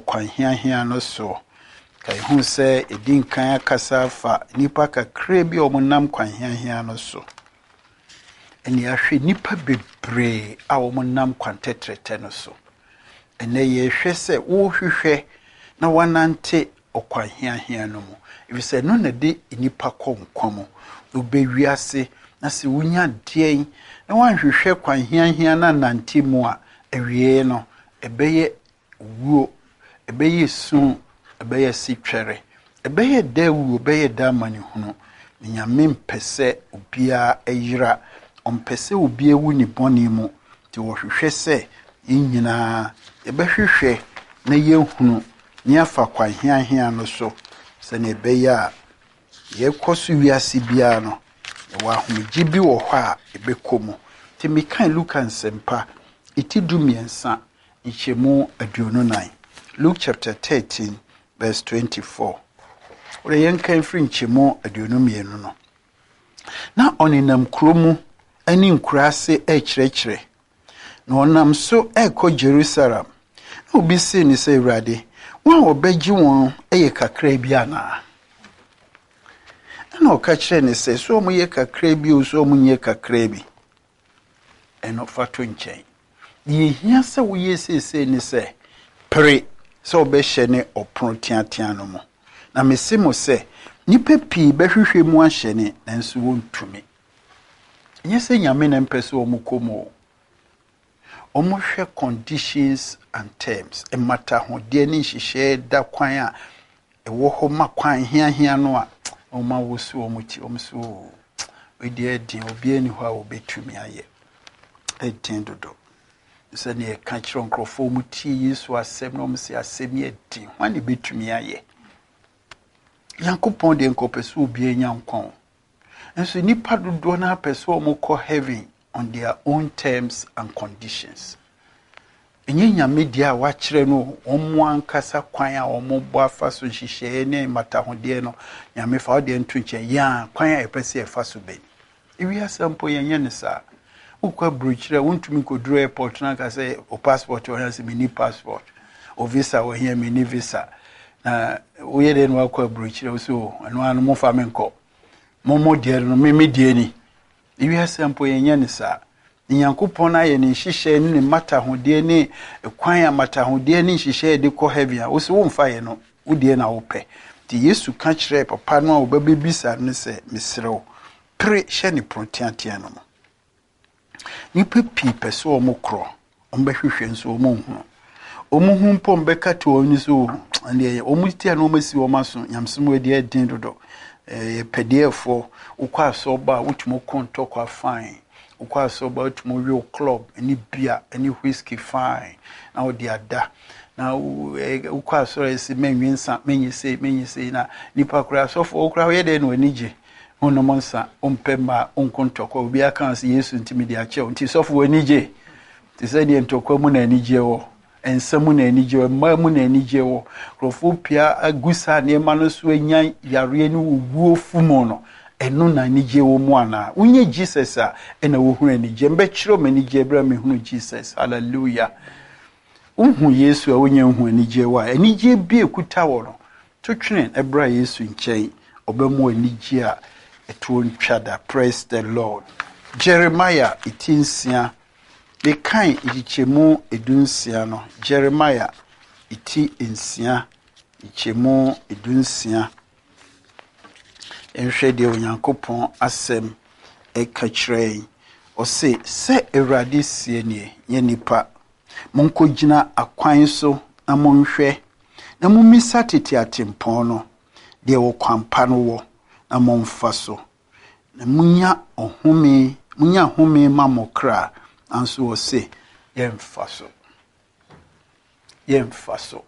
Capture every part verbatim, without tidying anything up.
okwan hia hia no so kai hu se edin kan akasa fa nipa kakra bi omunam kwan hia hia no so eni ahwe nipa bebre a omunam kwan tetrete no so ene ye hwe se wo hwehwe na wanante okwan hia hia no mu ibi se no na de nipa konkwamo obewiase na se wunya den na wanhwehwe kwan hia hia na nante mu a ewie no ebeye wuo ebeye sun ebeye sitwere ebeye da wuo ebeye da mani hunu nyame mpese obia eyira ompese obia wu ni boni mu ti wo hwehwe se yinyina ebehwehwe na yehunu ni afa kwan hia hia no so se na ebeye a yekoso wiase bia no wa ahomgye bi wo hɔ a ebekomu ti mikan Luka nsempa itidu miensa nchemu aduonu nine Luke chapter thirteen verse twenty-four ore yenkan firi nchemu aduonu mienu no na oninam kromu ani nkurase e kyerɛkyerɛ na onam so ekɔ Jerusalem na obi se ni se Awurade won obegye won eye kakra bi ana na oka kyerɛ ne se so omu ye kakra bi o so omu nye kakra bi eno fato nkyɛn ye hia se wo ye sese ni se pre so obehye ne opron tiatia no mo na mesimo se nipa pii behwehwe mu ahye ne nanso wontumi nye se nyame na mpese wo mukomo omo hwe conditions and terms e mata ho de ni hihye da kwan a e wo ho makwan hia hia no a oma wo so omuti omso we de din obi ani ho a obetumi aye e din dodo se ne ka kiro nkrofo muti Yesu asem no mse asem ye din wani betumi aye Yankopon de nkopeso obi anya nkon enso nipa dodo na peso omukọ heaven on their own terms and conditions enye nyame dia wa kire no omo ankasa kwan a omo bo afa so hihye ne matahode no nyame fa ode ntu nche ya kwan a epese efa so beni iwi asampo yenye ne sa ukwa bruchire wontumi koduru airport na ka say o passport o yanse mini passport o visa o here mini visa na wo yede no akwa bruchire so anu anu mo fa menko momo de no meme de ni iwi asampo yenye ne sa Nyankopon na ye ne hihye ne matahode ne kwan a matahode ne hihye de ko heaven a wo se wo mfa ye no wo de na wo pɛ ti Yesu ka kyerɛ papa no a wo babebisa ne se mesrew pre hye ne protiatia no mo nipa pi pese o mo kro o mbehwehwe nso o mo hu o mo hu mpo mbeka to oni so ande o mo tia no masi o maso nyamsem we de din dodo eh pedefo ukwa asoba utumo konto kwa fine ukwa asoba utumo wi club ani bia ani whiskey fine na o de ada na ukwa asoba esi menwensa menyese menyese na nipa kura sofo okura we de no anije ono monsa ompema onkontoko obi aka se Yesu ntimi de ache nti sofo anije ti se de ntokwa mu na anije wo ensamu na anije wo ma mu na anije wo krofo pia agusa ne ma no so anya yare ni wuguo fumo no eno na anije wo mu ana unye Jesus a ena wo hunu anije mbe kiro manije bra me hunu Jesus hallelujah unhu Yesu a unye hu anije wa anije bi ekuta wo no twetwene ebra Yesu nkyɛn obemu anije a etuo ntwada. Praise the Lord. Jeremiah itinsia de kan ichemu edunsia no Jeremiah iti ensia ichemu edunsia enhwe de Onyankopon asem ekachirei o se se Awurade sie nie nye nipa monkogina akwan so na monhwe na mumisa tete atempon no de wo kwampa no wo na momfa so na munya ohome munya home mamokra anso wo se yemfa so yemfa so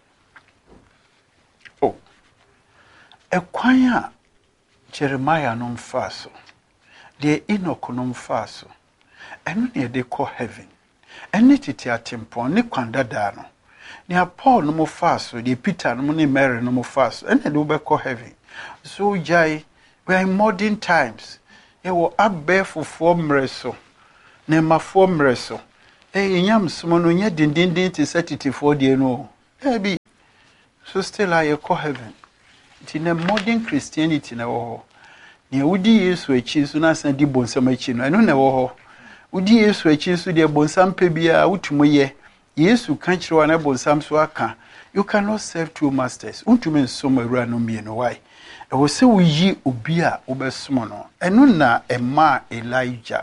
oh ekwan a Jeremiah no mfa so de Enoch no mfa so eno ne de ko heaven ene tete atempon ne kwandada no ne Paul no mfa so de Peter no ne Mary no mfa so ene de wo be ko heaven. So jai we are in modern times. E wo abbe fofo mreso ne mafo mreso e nyam somo no nya dindindin ti setiti fo de no e bi so still I call heaven. It's in a modern Christianity now. Near Woody is which is soon as I did Bonsamachin. I don't know. Woody is which is to the Bonsam Pebia, Utumoye. Yes, you can't show an Bonsam Swaka. You cannot serve two masters. Untumen summa random me and why. I will say we ye ubia ubesmono. And nuna a ma Elijah.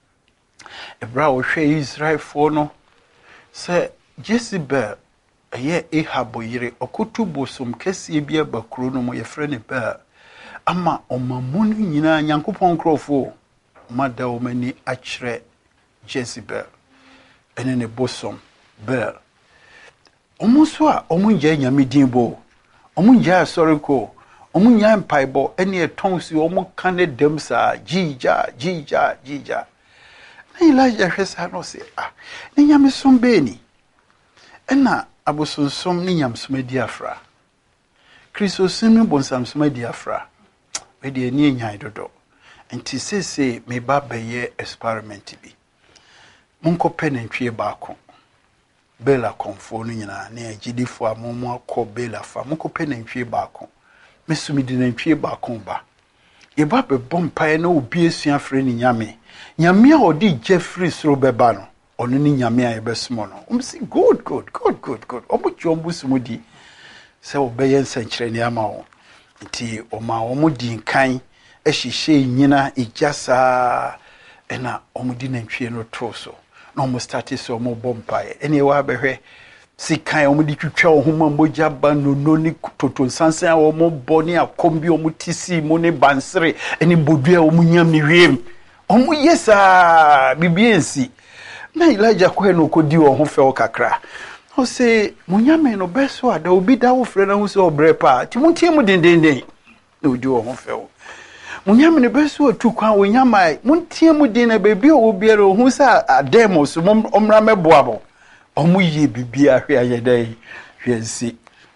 A brow share Israel for no. Say Jezebel. A ye Ahab yere okutu bosom kesi bia bakro no mo ye frɛ ne ba ama omamonu nyina Nyankopɔn krofo mada o mani akyerɛ Jezebel ene ne bosom bel omo so a omo nja nyame din bo omo nja asoreko omo nya mpaibo ene etonsi omo kane dem sa jija jija jija na Elijah hwesa no se ah ne nyame som be ni ena abosonsom ni nyamsome diafra Kristo simi bonsamsome diafra we de ani nyan dodo enti sese me ba beye experiment bi monko penentwie baako bela konfo no nyina na agidifo amomo akọ bela fa monko penentwie baako mesumi di nantwie baako ba ye ba be bompa na obi esua frɛ ni nyame nyame a odi Jeffrey soro beba no ono ni nyame a yebesmo no um si good good good good good omo jombu sumudi se obeye nsankyere ni ama wo nti oma omo di nkan ehihye nyina ijasa ena omo di nantwie no troso na omo start so omo bompae ene wa behwe sikan omo di twitwa ohoma moja ba no no ni toto nsansan a omo boni akombi omo tisi mo ne bansere ene bodua omo nyam ni wiem omo yesa bibiensi na Elijah kwe no kodi wo ho fe o kakra o se munyame no beso ada obi da wo frɛ na ho se obre pa ti muntie mu dendenden na odi wo ho fe o munyame no beso atu kwan wo nyama muntie mu den na bebi o biere o hu sa ademos omra meboabo omo ye bibia hwe ayedai hwensi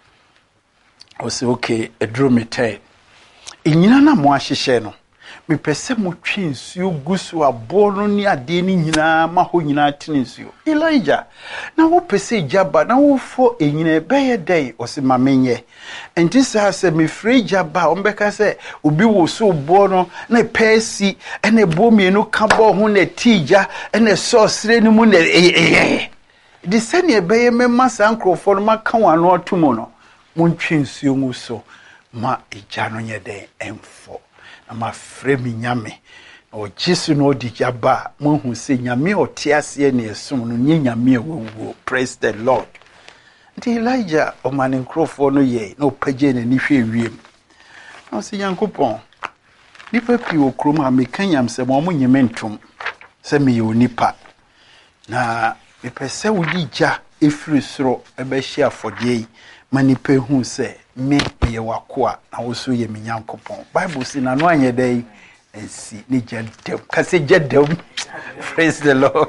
o se okay edro mete enyina na mo ahyehye no me pese mo twinsuo gusu aboro ni ade ni nyina ma ho nyina tinsuo Elijah na wo pese jaba na wo fo enyina beye dai o se mamenye enti sa se me free jaba o mbeka se obi wo so boro na pesi ene bo mienu ka bo ho na tija ene so sire ni mu na eh de sene beye memma sankrofo no maka wano atomo no mo twinsuo mu so ma eja no nye den emfo ama fremi nyame o Jesu no di jaba mo hu se nyame o tiase ne esum no nye nyame awuo praise the Lord nti Elijah o manin krofo no ye no page ne ni hwe wiem no se Yankopon nipa pi wo krom ha mekanyam se mo nyeme ntom se me yo nipa na me pese wo di ja efiri soro ebe hye afodie manipa hu se me ye wakoa na wo so ye me Nyankopon Bible si na no anye dai ensi ni jedem ka se jedem praise the Lord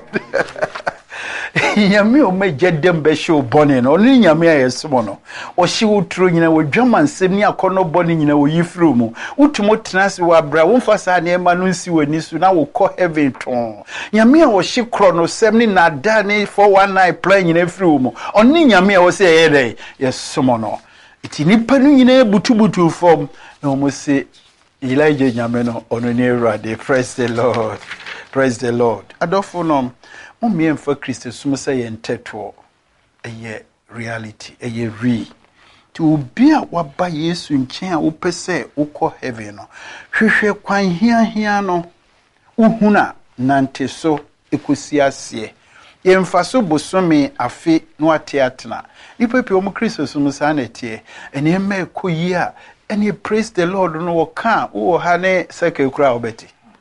nyame o me jedem be show bone no ni nyame ayeso no o hye wotro nyina wodwama nsem ni akono bone nyina wo yifru mu utumo tenase wa bra wo mfasa na ema no nsi wani su na wo kɔ heaven ton nyame a wo hye kro no sem ni nada ni four one nine plan nyina fru mu oni nyame a wo se ye dai yeso no iti nipa no nyina butubutu form na mo se Elijah nyame no ono ni Awurade praise the Lord praise the Lord adofo no mo me emfa Kristo sum se ye nteto eye reality eye re ti obi a waba Yesu nkyɛn a wopese ukɔ heaven no hwehwɛ kwan hia hia no uhuna nante so ekosi ase ye mfa so bosome afe no atiatena nipa pi omo Kristo sum sa na tie ene ema ekoyi a ene praise the Lord no wo ka wo ha ne seke kura obeti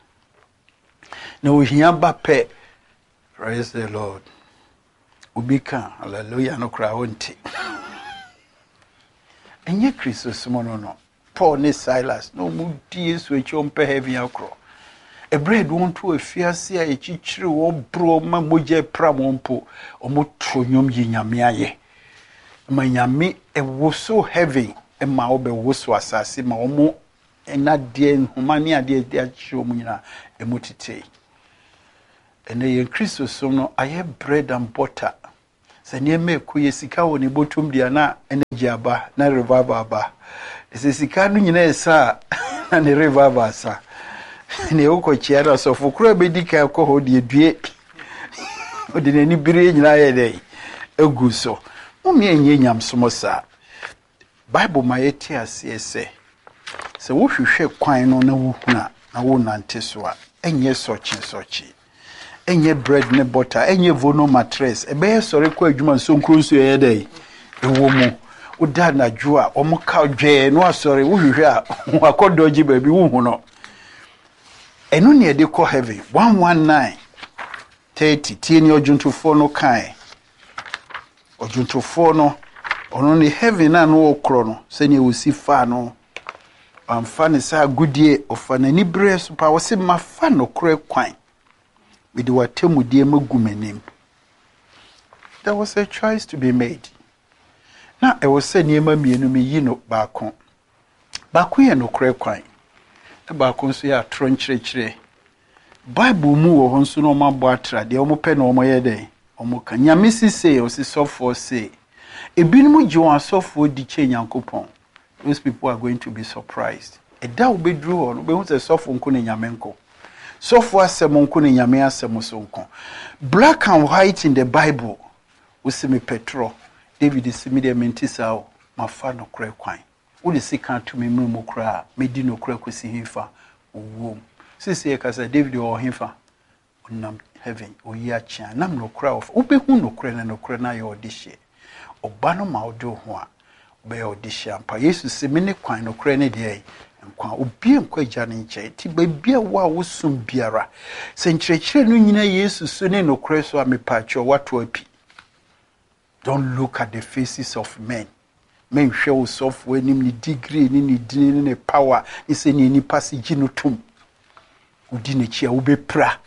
na ohia ba pe praise the Lord ubika hallelujah no kura wonti enye Kristo sum no no Paul ne Silas no mu die Yesu echompe heaven akro a bread won't to a fiasia a chichiri wo bro ma moje pramompo omo tronyom yi nyame aye ma nyame e wo so heavy e ma obe wo so asase ma omo ena de humani ade de achi omo nyina e mutite ene ye Kristo so no aye bread and butter sɛ nneɛma ɛkɔ yɛ sika wɔ ne bɔtɔm deɛ na energy aba na revival aba sɛ sika no nyinaa ɛsa na ne revival asa ne ɛwokɔ kyia no asɔfo kora bɛdi ka kɔ hɔ deɛ due ɔde n'ani bere nyinaa yɛ dɛ egu so mumie nyɛ nyamsom saa Bible ma yɛte aseɛ sɛ sɛ wohwehwɛ kwan no na wohuna na wo nante so a ɛnyɛ sɔkye sɔkye ɛnyɛ bread ne butter ɛnyɛ vono mattress ɛbɛyɛ sɔre kɔ adwuma nsonkro nso yɛ dɛ ɛwɔ mu woda na dwo a ɔmo ka dwɛ no asɔre wohwehwɛ a wakɔdɔgye baabi wohu no ɛno ne ɛde kɔ heaven one nineteen thirty tie ne ɔdwontofoɔ no kae ɔdwontofoɔ no ɔno ne heaven na no wɔkorɔ no sɛnea wɔsi fa no amfa ne saa agudie ɔfa n'ani berɛ so pa wɔse mafa no korɛ kwan mede watamudie magu m'anim. There was a choice to be made. Na ɛwɔ sɛ nneɛma mmienu meyi no baako baako yɛ no korɛ kwan na baako nso yɛ atoro nkyerɛkyerɛ. Bible mu wɔ hɔ nso na ɔmo abɔ atra deɛ ɔmo pɛ na ɔmo yɛ dɛ ɔmo ka nyame sise ɔsi sɔfoɔ se ebinom gye wɔn asɔfoɔ di kyɛ Nyankopɔn. Those people are going to be surprised. Ɛda wo bɛduru hɔ no bɛhu sɛ sɔfo nko ne nyame nko sɔfoɔ asɛm nko ne nyame asɛm so nko. Black and white in the Bible wosi me Petro David is media mentisa mafa no korɛ kwan wo de sika to me mu kra medi no korɛ kosi hifa wo sisi e kasa David o hifa onam heaven o yi achia nam no kra of wo be hu no korɛ na no korɛ na ye odihye oba no ma odo ho a be odihye ampa Jesus se me ne kwan no korɛ ne de nkwa obi nkwa gya ne nkyɛ ti ba bia wo a wo sum biara se nkyerɛkyerɛ no nyina Jesus so ne no korɛ so a me pa cho wato api. Don't look at the faces of men. Men show software ni degree ni ni dini ni power. Ise ni ni pasi jino tum. Udi ne chia ube pra.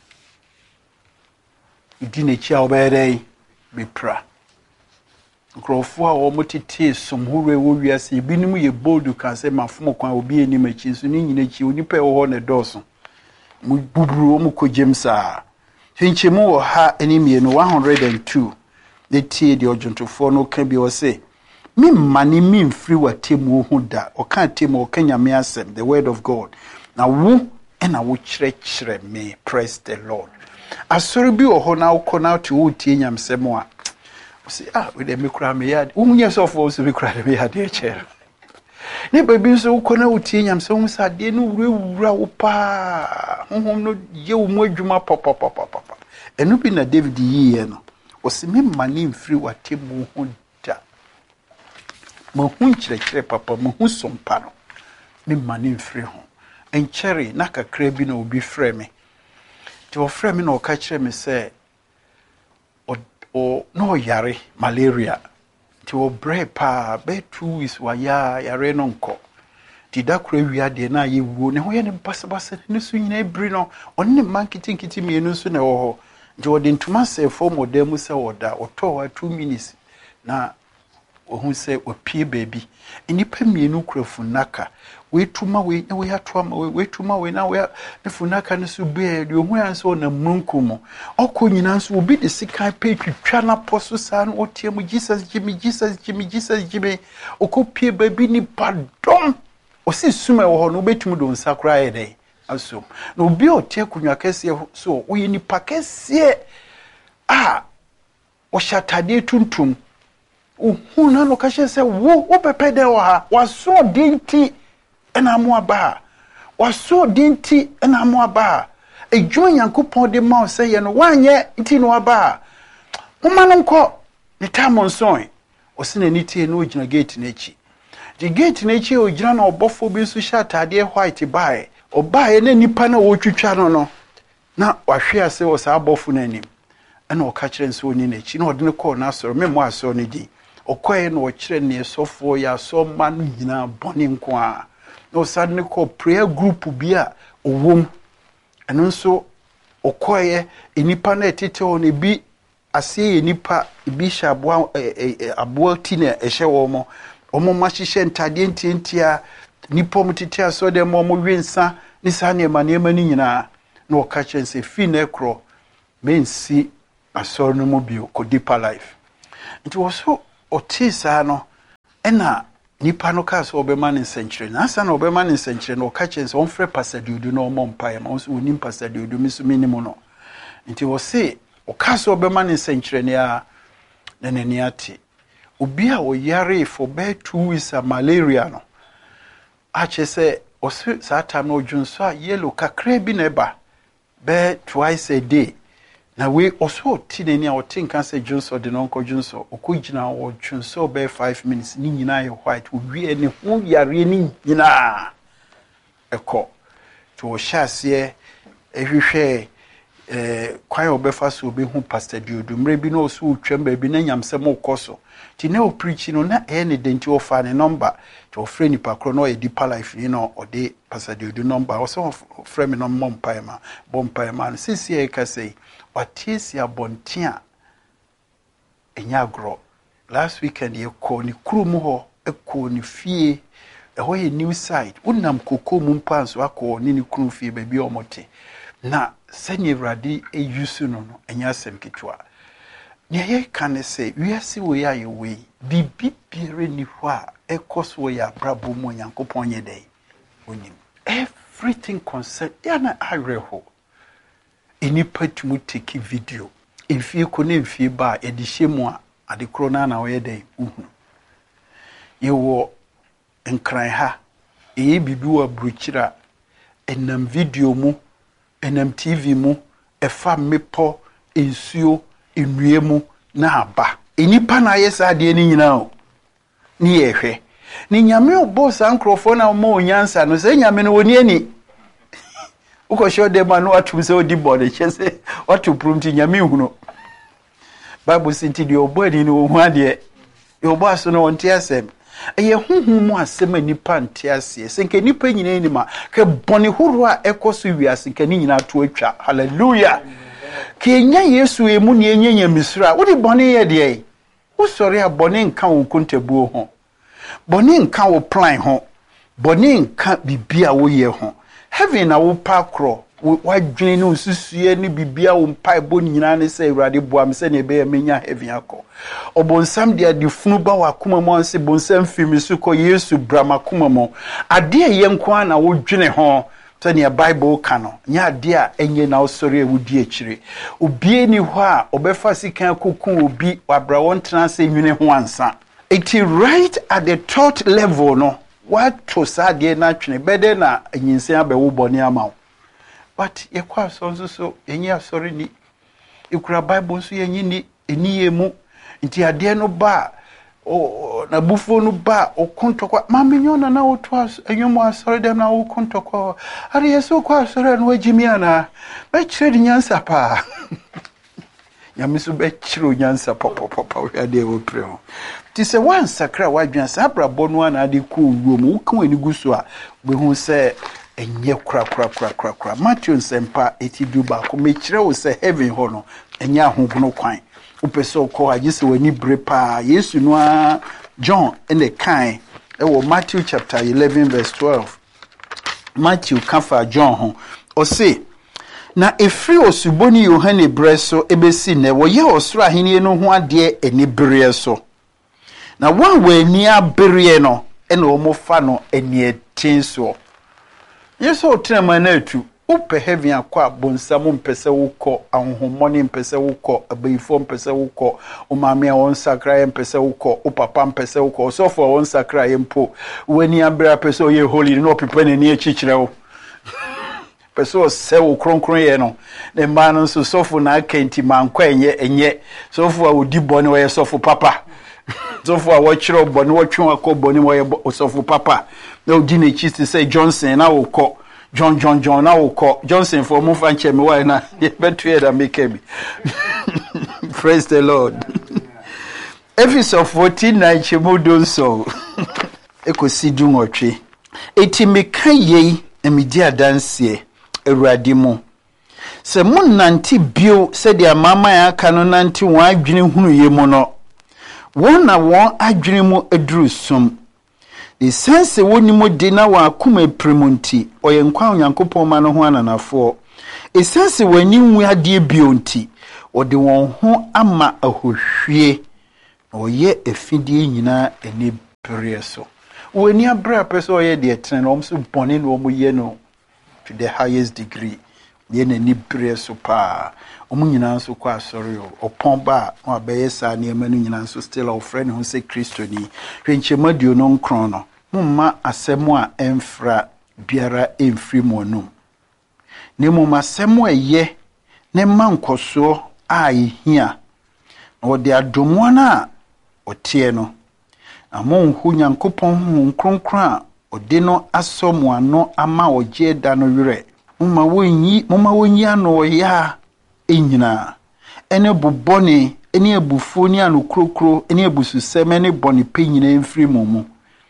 Udi ne chia ube rei be pra. Nkrofo a omo tete somhore wo wiase binim ye bold kan se mafomo kwan obi eni machi so ni nyina chi onipa wo ho ne doso. Mu buburu omo ko jemsa. Hinchemu wo ha eni mienu one hundred and two. The tea the ojuntofoɔ no ka bi o say me mani me mfiri watemu hu da o ka temu o ka nyame asɛm the word of God na wo na wo kyerɛkyerɛ me. Praise the Lord. Asɔre bi o ho na wo kɔ na to wo tie nyamsɛm a o say ah we dey me kura me yard wo nyɛ sɔfo so me kura me yard e kyerɛ ne baby nso wo kɔ na wo tie nyamsɛm wo sa de no wura wo pa honhom no ye wo mu adwuma pop. Enu bi na David yiye no osime mani mfiri watemu hu da mahu nkyerɛkyerɛ papa mahu sompa no me mani mfiri ho enkyere na kakra bi na obi frɛ me ti o frɛ me na o ka kyerɛ me sɛ o no yare malaria ti o bre pa be two weeks wa ya yare no nkɔ ti da kura wia de na ye wuo ne ho ye ne basabasa ne so nyina ebri no on ne man kitinkiti mienu so na wo ho Jordan ntuma se for modem se oda oto wa two minutes na ohun se opie baby enipa mienu krafu naka we tuma we na we atoma we tuma we na we ne funaka ne so be de ohun anse na munkumo okọ nyina so obi de sika pe twitwa na poso sa no otiemu Jesus Jimmy Jesus Jimmy Jesus Jimmy okopie baby ni pardon osi suma wo ho no betum do nsakra ye dey aso no obi otie kunwa kese so oyi ni pakese ah o shatade tuntum ohun na no ka hye se wo wo pepede wo ha waso dinti ena mo aba waso dinti ena mo aba edwo Nyankopɔn de ma o se ye no wanye nti no aba moma no nkɔ ne tamon son o se na nitie no ogina gate na echi the gate na echi ogina na obofo bi so shatade white bae obae na nipa na wotwitwa no no na wahwe ase wo sa abofo na anim ana o ka kire nso oni na echi na ode ne call na asoro memo asoro ne di okoye na o kire ne sofo ya so ma no nyina bone nko a na o sad ne call prayer group bi a owom eno nso okoye enipa na etete o ne bi ase enipa bi sha aboa aboa ti na ehye wo mo omo ma hihye ntade ntientia nipo mutiti aso de mo mo wensa ni sa ne ma ne ma ni nyina na o ka kire se fi na ekro mensi asoro no mo bio ko deeper life It was so otisa no ena nipa no ka so obema ne senchire na asa na obema ne senchire no ka chen so onfre pastor Dudu no mo mpae ma so onim pastor Dudu mi so minimo no nti wo se o ka so obema ne senchire ne a na nani ate obi a o yare for be two weeks a malaria no a che se o se sa time no dwunso a yellow kakra bi na ba be twice a day na we also tineni a o tinka se dwunso de no nko dwunso okugina o dwunso be five minutes ni nyina ye white o wi ene hu yare ni nyina eko to hyase ehwehwe eh kwan obefa so obehu pastor Dudu mre bi no so twem ba bi na nyamsem okoso ti na o preach no na e ne denti ofa ne number to ofre ni pakro no e deeper life you know ode pastor Dudu number also ofre me no mompa ma bompa ma no sisi e ka sei watisi abontia enya agro last weekend ye ko ni krumu ho e ko ni fie e ho ye new side unam koko mu mpanso akọ ni ni kru fie ba bi omote na senye radi e yusu no no enya asem kitwa ne ye kan se wiase wo ya ye we bibi biere ni ho a e koso ya brabo mo Nyankopon ye dai onim everything concern ya na areho eni patumu take video enfie ko na enfie ba e di hyemu a ade kro na na wo ye dai uhu ye wo nkran ha e bibi wa bruchira enam video mu enam T V mu efa mepo ensuo enue mu na aba enipa na yesa ade ni nyina o ni ehwe ni nyame obo sankrofo na mo onyansa no se nyame no woni ani uko show dem anu atum se odi body chese watu prumti nyame huno bible sinti di obo ani no hu ade e obo aso no onte asem eye huhu mu asem anipa nte ase senke nipa nyina ni ma ke bone huru a ekoso wiase ke ni nyina to atwa hallelujah ke nya yesu emu ne enya misura wo di bone ye de wo sori a bone nka wo kontabuo ho bone nka wo plan ho bone nka bibia wo ye ho heaven na wo pakro wadwene no susue ni bibia wo mpai bo nyina ne se awurade boam se ne be menya heaven akọ obonsam dia di funu ba wakoma mo anse bonsam fimi su ko yesu brama kuma mo ade ye nko na wo dwene ho to ne bible kano nya ade a enye na osori ewudi akire obie ni ho a obefa sikan kokun obi wabra won transe nwene ho ansa it is right at the third level no what to sade na twene bede na nyinsen abewo boni ama but ye kwa so so enye asori ni ikura bible so yenyi ni eniye mu nti ade no ba o na bufo no ba okontokwa mamenyona na oto enyomo asori dem na okontokwa ari yeso kwa asori no wagimiana ba chiri nyansa pa yamisu be chiro nyansa pop pop pop ade wo preo ti se wan sakra wadwan sabra bonu na ade ku wuo mu kan ani guso a be hu se enye kra kra kra kra kra Matthew nsempa etidu ba ko me kire wo se heaven ho no enye ahogono kwan upeso ko agise wani brepa Yesu no a John in the kind e wo Matthew chapter eleven verse twelve Matthew kafa John ho o say na efri osuboni Yohane breso ebesi ne wo ye osoro ahenie no ho ade eni bere so na wan we ni abere no e na o mo fa no eni etinso Yesu otrema na atu upe heaven akwa bonsamu mpese wuko ahomoni mpese wuko abayifo mpese wuko umame won sakra mpese wuko upapa mpese wuko sofo won sakra yempo weni abra pese ye holy no pepane ni echichire wo pese se wo kronkron ye no ne ma no so sofo na akenti mankwa enye enye sofo a odi bone wo ye sofo papa sofo a wo chiro bone wo twen akọ bone wo ye sofo papa na odi na chi say Johnson na wo ko John John John na wo ko Johnson for mo fa nche me wa na ye betu ye da make me praise the Lord Ephesians fourteen nine chemodo so ekosi dunotwe eti meka yei emidi adanse awurade mu se mun nanti bio se dia mama ya aka no nanti won adwene hunu ye mu no won na won adwene mu aduru sum the sense woni mo de na wa akoma premonti oyenkwa Onyankopon ma no ho ananafo e sense wani nwu ade bio nti ode won ho ama ahohwie Oye efidie nyina eni bere so. When you bra person oye de tren om so bone no mo ye no to the highest degree. Ye na ni bere so pa. Om nyina so kwa sorry o. Opon ba o abeye sa ne ma no nyina so still our friend who say Christo ni. Hwenchema dio no nkron no. Mumma asemo a emfra biara emfri mo no. Ne mumma asemo eye ne mankoso a ehia. O de adomo na otie no. Amon hu Nyankopon hu nkronkron ode no asomo ano ama oje da no werɛ moma wonyi moma wonyi ano ya enyina ene bobone ene abufuo ni ano krokro ene abususɛm ene bone penyina mfiri momu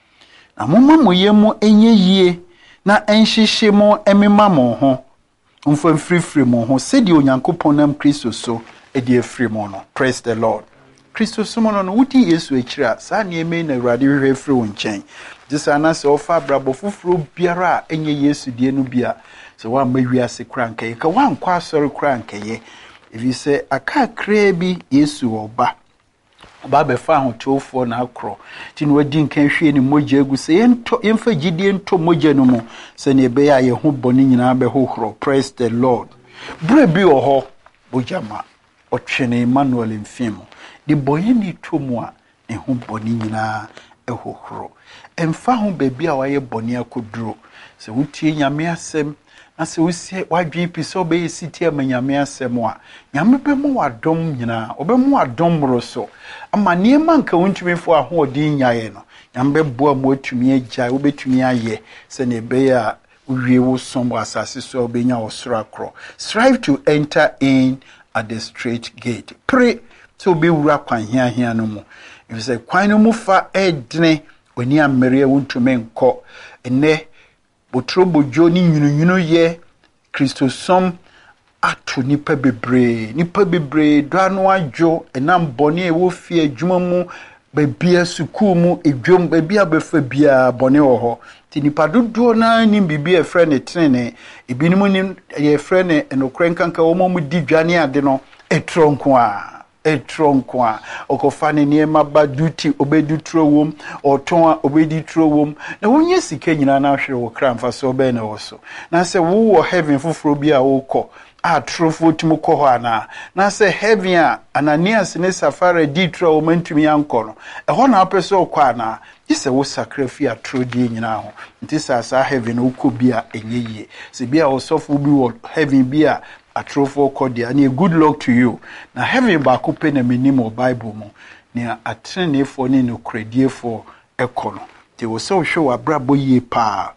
amoma moyemu enye yie na enhyehye mo emema mo ho mfa mfirifiri mo ho sedi Onyankopon nam Kristo so edi afiri mo no. Praise the Lord. Kristo sumono no wuti Yesu ekira sa ne eme na Awurade hwehwe firi wo nkyɛn disa na se ofa brabo fufuro biara enye Yesu die no bia se wa mawiase kura nkaye ka wa nkwa asɔre kura nkaye evi se aka kra bi Yesu oba oba be fa ho tofo na akro ti no wadi nkan hwie ni mogya egu se yento yemfa gidie nto mogya no mu se ne be ya ye ho bɔne nyina be hohoro. Praise the Lord. Bre bi oho bojama otwene Emmanuel mfimo de boye ni tomu a ehu boni nyina ehohoro emfa ho baabi a waye boni akoduro se wutie nyame asem na se wusie wadwe piso be yesiti amanyame asem a nyame be mo wadom nyina obe mo wadom roso ama niema nka wuntumi fo ahodin nyaye no nyame be boa mo atumi agya wo betumi aye se ne be ya uwie wo sombo asase so obenya osoro akro. Strive to enter in at the straight gate. Pray so be wura kwan hia hia no mu. If say kwan no mu fa edne oni amere wuntumi nko ene botrobojo ni nyunyunu ye Kristo som ato nipa bebre nipa bebre do anu adwo enam bone e wo fie adwuma mu babia suku mu edwom babia befa bia bone wo ho ti nipa dodo na ni bibia frɛ ne trene ebinim ni ye frɛ ne enokren kanka wo mu di dwane ade no etronko a etronko a okofa ne niema ba duty obedu trowom oton a obedi trowom na wonye sika nyina na hwere wo kramfa so be na wo so na se wo wo heaven foforo bi a wo kɔ a trofo timo kɔ hɔ ana na se heaven a Ananias ne Safara di trowo mantumi ankɔ no ɛhɔ na apɛ so kɔ ana ise wo sacrifice atro die nyina ho nti sa sa heaven wo kɔ bi a enye yie se bi a wo sɔfo bi wo heaven bi a atrofo kodia ni good luck to you na heaven ba ko pe na minimo Bible mu ni atrenefo ni no krediefo ekono te wo so hwe wa brabo yie pa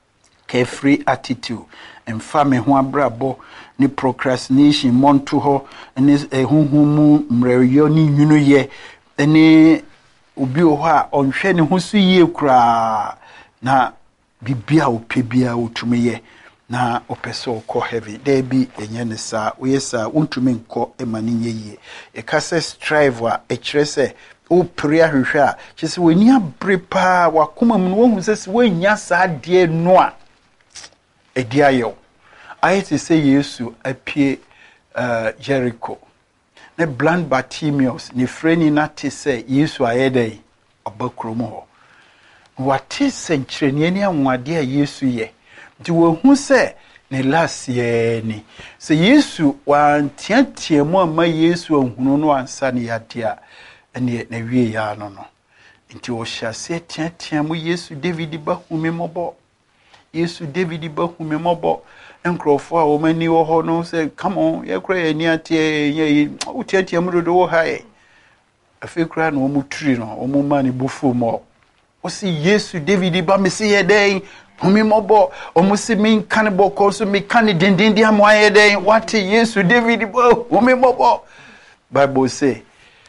carefree attitude emfa me ho abrabo ni procrastination monto ho ni ehunhumu mreyo ni nwunu ye eni obi o ho a onhwe ne ho so yie kura na bibia opebia otumeye na opeso ko heavy there be enye ne sa oyesa untumi nko emani nyeye e ka se strive a e kire se o pria hwehwe a kyese wani abre pa wakoma mu no hu se se wanya sa de no a e dia yo ayete se Yesu apie uh, Jericho ne blind Bartimaeus ne freni na te se Yesu ayedai obakrom ho wate senkyerene ni anwade a Yesu ye di wo hu se ne last year ni se Yesu wa ntiatia mu ama Yesu ahunu no ansa ne yade a ene na wie ya no no nti wo hya se tiatia mu Yesu David ba humi mobo Yesu David ba humi mobo enkrofo a wo mani wo ho no se come on ye kra ye ni atie ye wo tiatia mu do wo hae afekra na wo mutri no wo mu mani bufu mo wo se Yesu David ba me se ye den humi mobo omusi min kan boko so mi kan dindindi amwaye den what Yesu David bo humi mobo Bible say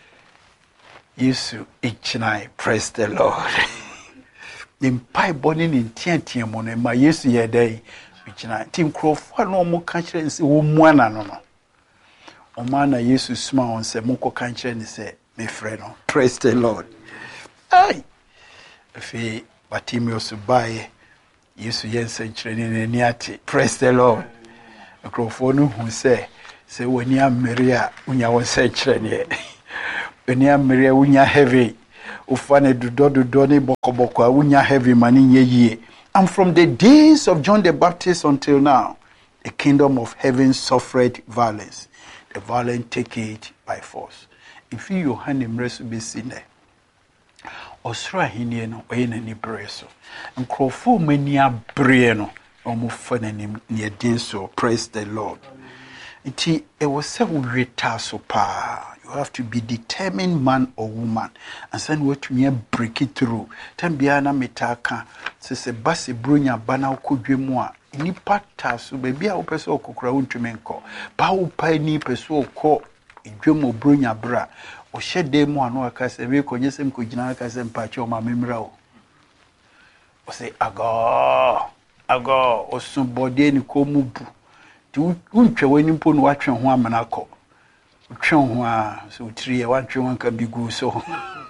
Yesu ichinai. Praise the Lord. Impai boni ni ntiantia mo no ma Yesu ye den ichinai tim crofo no mo kan kire nse wo muana no no o mana Yesu sma on se mo ko kan kire ni se me frɛ no. Praise the Lord. Ai efi Bartimaeus bae Yesu yense nkyerene ne ni ate. Praise the Lord. Mikrofonu hu se se woni amere a unya won se nkyerene eni amere wunya heavy ufane dudo dudo ni boko boko wunya heavy mani nye. And from the days of John the Baptist until now, the kingdom of heaven suffered violence. The violent take it by force. If you hand him rest be seen there. Osra hini no oye na ni breso. Nkrofo mani abre no omo fa na ni din so. Praise the Lord. Iti e was say we so pa. You have to be determined man or woman and send what to me break it through. Tembiana metaka se se base brunya bana okudwemu a ni pata so baby a opese okokura wontweme nko. Ba wo pa ni pese okọ edwemu brunya bra. O shede mu anu aka se we konyesem kogina aka se mpache o ma memra o. O say ago ago osun body ni ko mu bu. Ti untwe wani mpo no watwe ho amana akọ. Utwe ho a so three watwe ho kan bigu so.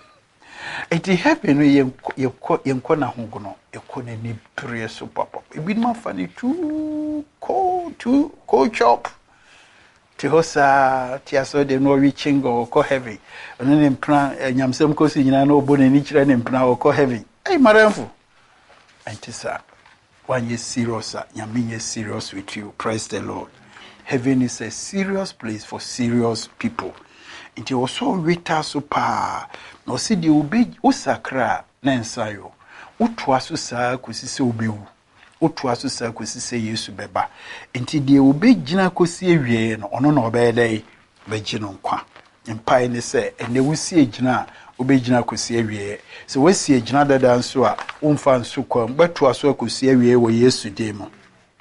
It happen ye ye ye na ho go no e ko na ni pere so papa. E bi ma fa ni tu ko tu ko chop. Ti hosa ti aso de no reaching go ko heavy. Ono ne mpran nyamsem ko si nyina no obo na ni kire ne mpran ko heavy. Hey maramfo. Antisa. One is serious, Yami is serious with you. Praise the Lord. Heaven is a serious place for serious people. It also rita super. No see the ubi usakra nensayo. Utwasu sa kusise ubiu. Utwasu sa kusise Yesu beba. Inti the ubi jina kusi ewie no ono no obede bejino nkwa. Mpa ni se ene wusi ejina obejina kosi awie so wasi ejina dada nso a umfa nso kwa beto aso kosi awie wo Yesu demo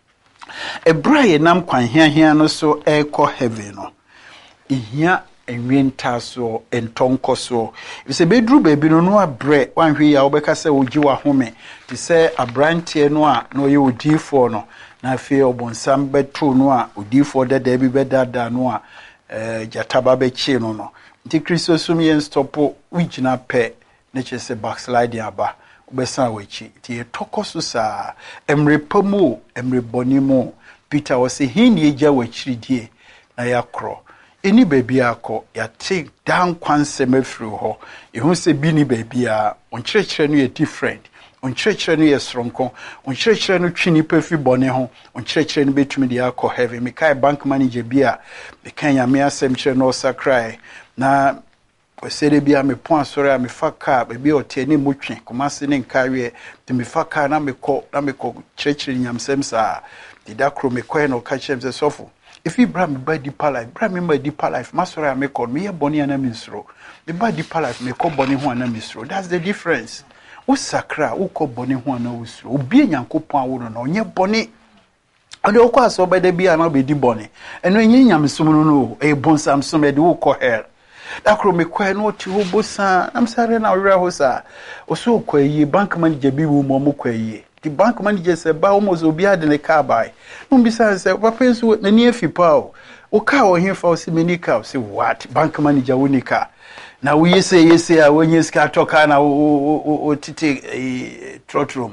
ebraye nam kwan hiahia no so eko heaven no ihia enwenta so entonko so se bedru baby no no abre wanhwe ya obeka se ogi wa home ti se abrantie no a no ye odifo no na afi obonsam beto no a odifo dada bi bedada no a eh jataba be chi no no nti Kristo sum yen stopo wigina pe ne chese backslide aba obesa wachi ti etokoso sa emre pamu emre bonimo Peter was say hin ye gya wachiridie na yakro eni baby akọ ya take down kwansem afiri ho ehun se bi ni baby a onkyerechire no ye different onkyerechire no ye sronko onkyerechire no twini pafi bone ho onkyerechire no betumi de akọ heaven me kai bank manager bi a me kan ya me asem kire no sakrai na osere bia me pon asore a me faka baby oteni mutwe komase ne nkawe te me faka na me ko na me ko kyerechire nyamsem sa didakro me ko no ka kyerem se sofo if you bram by deeper life bram me by deeper life masore a me ko me boni ana misro me by deeper life me ko boni ho ana misro that's the difference usakra uko boni ho ana usro obi nyankopon awo no onye boni ade okọ aso bede bia na obedi boni eno enye nyamsom no no e bonsam so me de ukọ her dakro me kwa no ti hobosa am sare na wura ho sa oso kwa yi bank manager bi wo mo kwa yi the bank manager say ba almost obi ade ne car buy no bi say say papa nso na ni afi pa o o car o hin fa o si meni car say what bank manager woni car na wo yese yese a wonye ska toka na o o titi trotrom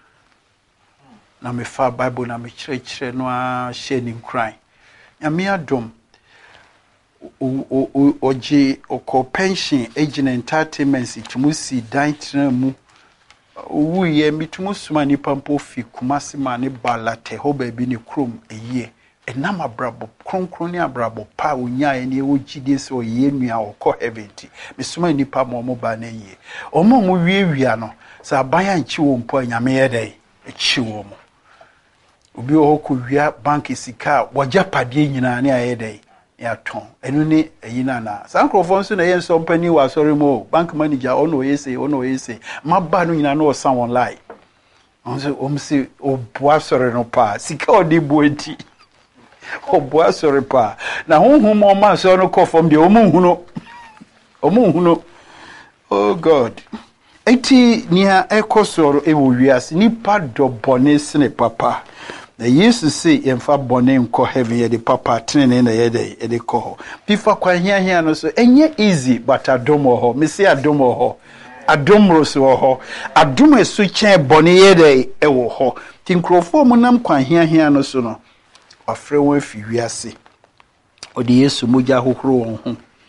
na me fa bible na me kire kire no a share ni cry ya me adom o o oji oko pension agent entertainment itumusi dan mu wu ye mitumu suma ni pampo fi kumasi ma ne balate ho ba bi ne krom eye enam abrabo kronkron ni abrabo pa onya ye ne ogide se oye nua okọ heaventi me suma ni pa mo mo ba na ye omo mo wiewia no sa abaya nchi wo mpo anyame ye dai echi wo mo obi o ko wia bank sika wagya pade nyina ne aye dai ya ton enu ni eyina na sankrofo nso na ye nso mpani wa sorry mo bank manager ono yese ono yese maba no nyina na o san online onse omsi o boa sorry no pa sika odi boeti o boa sorry pa na honhum o ma so no kofom de o mu hunu o mu hunu oh god eti nia ekosoro ewo wiase ni pado bonese ne papa na Yesu say yemfa bone nko heaven ye de papa tene na ye de e de ko fifa kwa hia hia no so enye easy but adomo ho me say adomo ho adomro so ho adom esu chen bone ye de e wo ho tinkrofo mu nam kwa hia hia no so no afre won fi wiase odi Yesu moja hohoro won ho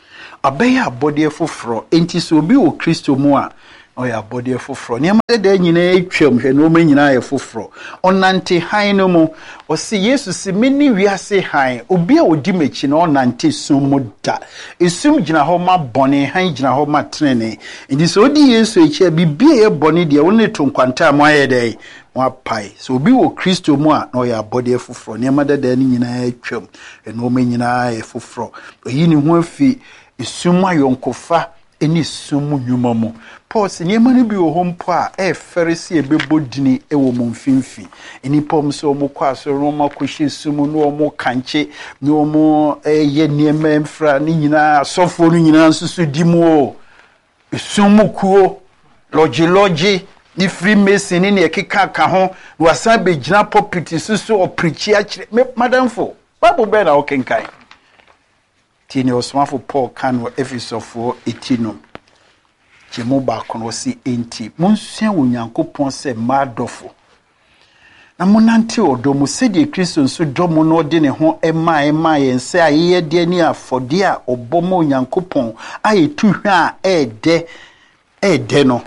abɛyɛ abɔdeɛ foforɔ enti sɛ obi wɔ Kristo mu a ɔyɛ abɔdeɛ foforɔ nneɛma deda nyinaa atwam hwɛ na ɔma nyinaa yɛ foforɔ ɔnante han no mu ɔse Yesu se me ne wiase han obi a ɔdi m'akyi na ɔnante sum mu da esum gyina hɔ ma bɔne han gyina hɔ ma tenene nti sɛ ɔdi Yesu akyi a biribi a yɛ bɔne deɛ wo ne to nkwanta mo ayɛ dɛ mo apae sɛ obi wɔ Kristo mu a na ɔyɛ abɔdeɛ foforɔ nneɛma deda no nyinaa atwam na ɔma nyinaa yɛ foforɔ ɔyi ne ho afi esum ayɔnkofa eni sumu nyuma mu Paul se nneɛma no bi wɔ hɔ mpo a ɛfɛre sɛ ɛbɛbɔ dini ɛwɔ mo mfimfi nnipa m sɛ ɔmo kɔ asɔre no ɔmo akɔhyɛ sumu no ɔmo kankye ne ɔmo ɛyɛ nneɛma mfra ne nyinaa asɔfoɔ no nyinaa nso so di mu o sumu kuo lɔgye lɔgye ne Freemason ne ne ɛkeka ka ho na wasan bɛgyina pulpit so so ɔprikyi akyerɛ madamfo Bible bɛɛ na ɔkenkan Tini osmafo Paul kano Efesofo etino. Chemo bakono si enti. Monsua Onyankopon se madofo. Na monante odo mo sedi Kristo nso domo no de ne ho ema ema yense ayeye de ni afode a obomo Onyankopon ayetu hwe a ede ede no.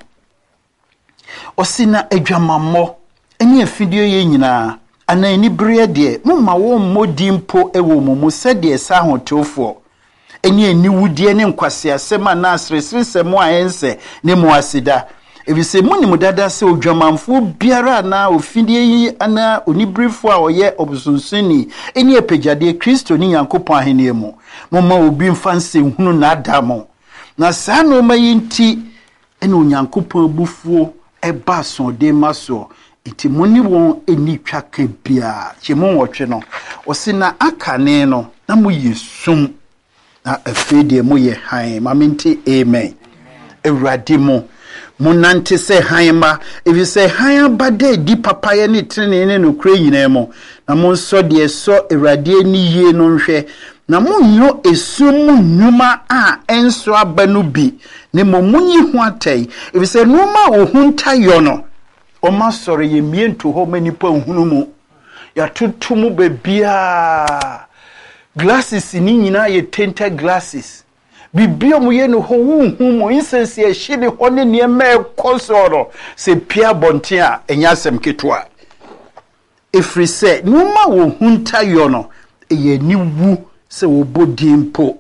Osina adwamammo eni afidie ye nyina ana eni bere de mumma wo mmodi mpo ewo mo mo sedi sa hotofo. Eni eni wudie ne nkwase asema na asresresemo a ense ne mo asida ebise muni mudada se odwamanfo biara na ofidie yi ana onibrifo a oye obsunsuni eni epejade Kristo ni Yankopon ahene mu momma obi mfanse hunu na adamo na saa no mayinti eni Onyankopon bufuo eba sonde maso iti muni won eni twaka bia chemo wotwe no osina akane no na mo yesum na afede mo ye han mamenti amen ewrade mo munante se han ma ebi se han abade di papa ye ne trene ne no kure nyina mo na mo nso de so ewrade ni yie no nhwe na mo nyo esum nnuma a enso abanu bi ne mo munyi ho atai ebi se numa ohunta yo no o ma sore ye miento ho manipa nhunu mu ya tutumu bebia glasses ni nyina ye tinted glasses bibia mu ye no ho hu mo insense ye hye ho ne ne ma ekosoro se pia bonten a enya asem ketoa efri se no ma wo hunta yo no ye ni wu se wo bodimpo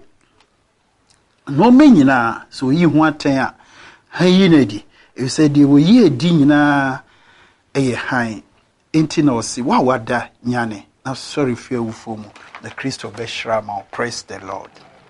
no me nyina so yi ho aten a han yi na di e se de wo yi edi nyina eye han enti na o si wa wada nyane na sorry fear ufo mu the Christ of Beshrama, praise the Lord.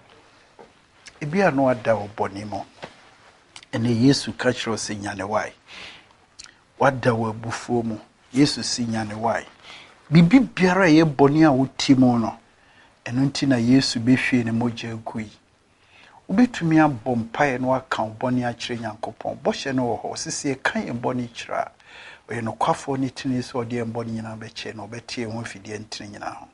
Ebia no ada obonimo. Ene Yesu kachiro se nyane wai. Wada wa bufuo mu. Yesu si nyane wai. Bibi biara ye boni a wotimo no. Eno nti na Yesu behwe ne moja agui. Ubetumi abɔ mpae no aka boni a kyerɛ Nyankopɔn. Bɔhye no wo ho sisi e kan boni kyerɛ. Oye no kwafo ni tini so de boni nyina be kye no betie ho fidie ntini nyina ho.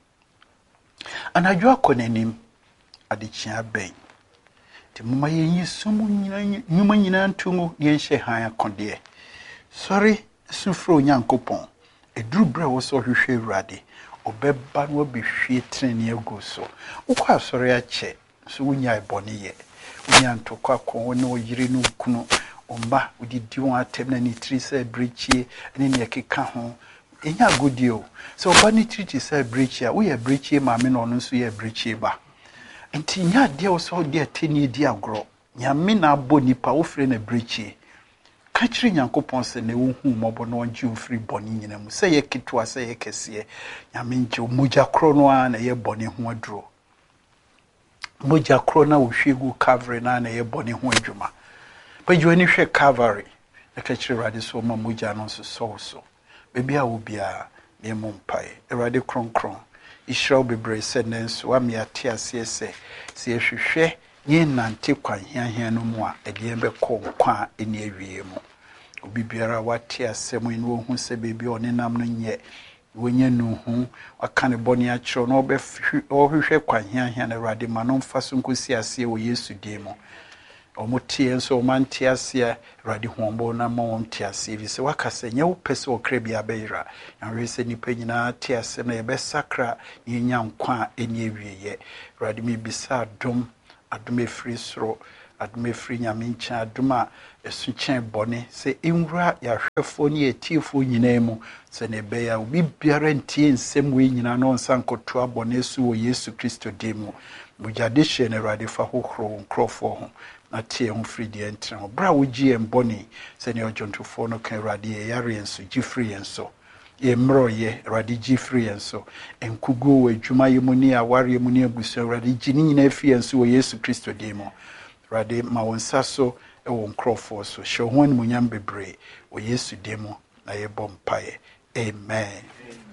Anadwo akonenim adechia ben te mama yenyi sumu nyina nyuma nyina ntungu yenhye han akode sorry sufro Nyankopon eduru bra wo so hwehwe Awurade obeba no behwie trene agu so ukwa sorry ache so wunya ibone ye wunya ntokwa ko ne oyire no kunu omba udidi won atem na ni tri se brichie ne ne keka ho enya godio so obani treat say brichie we ye brichie ma me no nso ye brichie ba enti nya de wo so de ateni di agro nya me na aboni pa wo fre na brichie ka kire Nyankopon se ne wo hu mobo no onje ofri boni nyina mu se ye kitwa se ye kese nya me nje moja kro no a na ye boni ho aduro moja kro na wo hwegu Calvary na na ye boni ho adwuma pa jwani hwe Calvary na ka kire rade so ma moja no so so so bebi a obia ne mompae erade kronkron ishraw bebre senenso wa me ate ase se se hwehwe nye nante kwan hiahia no mu a ede be kɔ kwa eni awie mu obi biara wate asɛm ene wo hu se bebi one nam no nye wonye no hu aka ne bɔne akyerɛ no obe hwehwe kwan hiahia na erade ma no mfa so nkosi ase wo Yesu din mu omutie nso omantie ase Awurade hombo na ma won tie ase bi se wakase nya wo pese okra bi abeyira na se nipa nyina tie ase na ye besakra ye nya nkwa eni awieye Awurade mi bisa dom adom free soro adom free nyame nkyɛn adom a ɛso kyɛn bɔne sɛ nwura yɛahwɛfoɔ ne yɛtiefoɔ nyinaa mu sɛ ne ɛbɛyɛ a obi biara ntie nsɛm wei nyinaa na ɔnsa nkɔtoa bɔne so wɔ yesu kristo din mu mogyade hyɛ no awurade fa hohoro wo nkurɔfoɔ ho na tie ho firi deɛ ntena ho berɛ a wogye yɛn bɔne sɛnea ɔdwontofoɔ no ka awurade yɛyare yɛn so gye firi yɛn so yɛmmerɛyɛ awurade gye firi yɛn so nkuguo wɔ adwuma yɛ mu ne awareɛ mu ne abusua awurade gye ne nyinaa firi yɛn so wɔ yesu kristo din mu awurade ma wo nsa so ɛwɔ nkurɔfoɔ so hyɛ ho animuonyam bebree wɔ yesu din mu na yɛbɔ mpaeɛ amen